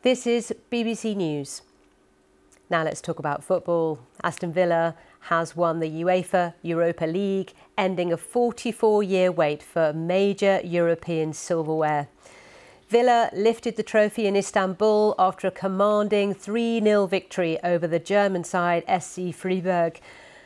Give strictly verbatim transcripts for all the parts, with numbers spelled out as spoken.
This is B B C News. Now let's talk about football. Aston Villa has won the UEFA Europa League, ending a forty-four year wait for major European silverware. Villa lifted the trophy in Istanbul after a commanding three nil victory over the German side S C Freiburg.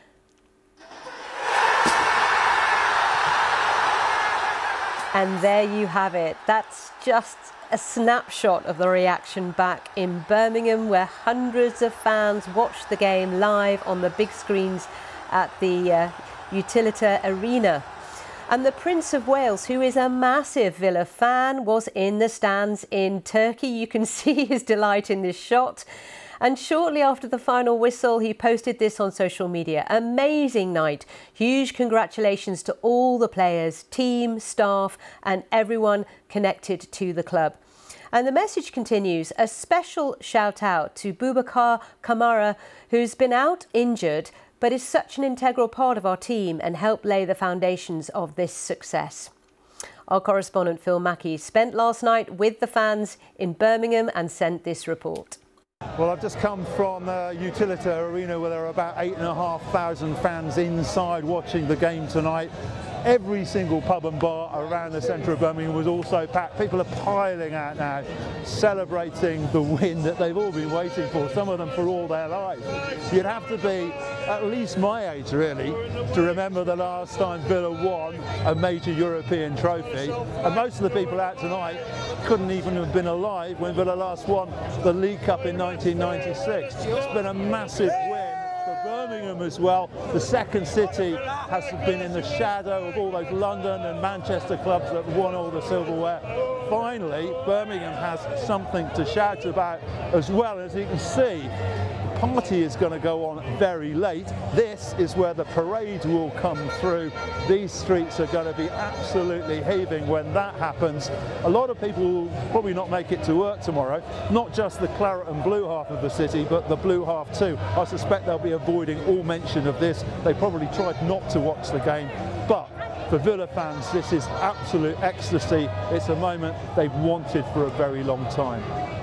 And there you have it. That's just a snapshot of the reaction back in Birmingham, where hundreds of fans watched the game live on the big screens at the uh, Utilita Arena. And the Prince of Wales, who is a massive Villa fan, was in the stands in Turkey. You can see his delight in this shot. And shortly after the final whistle, he posted this on social media. Amazing night. Huge congratulations to all the players, team, staff, and everyone connected to the club. And the message continues. A special shout out to Boubacar Kamara, who's been out injured, but is such an integral part of our team and helped lay the foundations of this success. Our correspondent Phil Mackey spent last night with the fans in Birmingham and sent this report. Well, I've just come from the Utilita Arena, where there are about eight and a half thousand fans inside watching the game tonight. Every single pub and bar around the centre of Birmingham was also packed. People are piling out now, celebrating the win that they've all been waiting for, some of them for all their lives. You'd have to be at least my age, really, to remember the last time Villa won a major European trophy. And most of the people out tonight couldn't even have been alive when Villa last won the League Cup in nineteen ninety-six. It's been a massive win for Birmingham as well. The second city has been in the shadow of all those London and Manchester clubs that won all the silverware. Finally, Birmingham has something to shout about as well. As you can see, the party is going to go on very late. This is where the parade will come through. These streets are going to be absolutely heaving when that happens. A lot of people will probably not make it to work tomorrow, not just the claret and blue half of the city, but the blue half too. I suspect they'll be avoiding all mention of this. They probably tried not to watch the game, but for Villa fans, this is absolute ecstasy. It's a moment they've wanted for a very long time.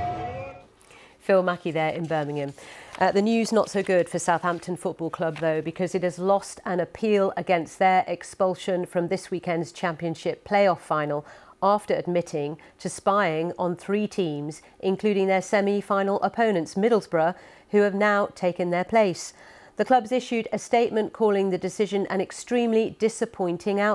Phil Mackey there in Birmingham. Uh, the news not so good for Southampton Football Club, though, because it has lost an appeal against their expulsion from this weekend's Championship playoff final after admitting to spying on three teams, including their semi-final opponents, Middlesbrough, who have now taken their place. The club's issued a statement calling the decision an extremely disappointing outcome.